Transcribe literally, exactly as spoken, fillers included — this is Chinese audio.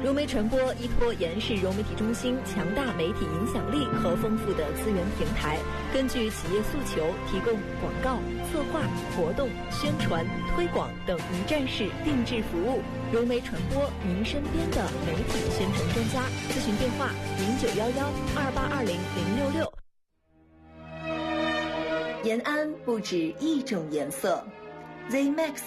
融媒传播依托延世融媒体中心强大媒体影响力和丰富的资源平台，根据企业诉求，提供广告、策划、活动、宣传、推广等一站式定制服务。融媒传播，您身边的媒体宣传专家。咨询电话：零九幺幺二八二零零六六。延安不止一种颜色 ，Z Max